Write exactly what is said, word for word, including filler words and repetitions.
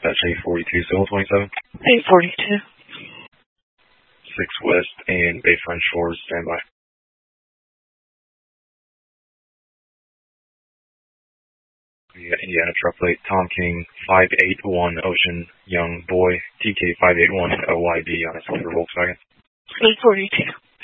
That's eight forty-two, Civil twenty-seven. eight forty-two. six West and Bayfront Shores, standby. Yeah, Indiana truck plate, Tom King, five eight one Ocean, Young Boy, T K five eight one O Y B on a silver Volkswagen. eight forty-two.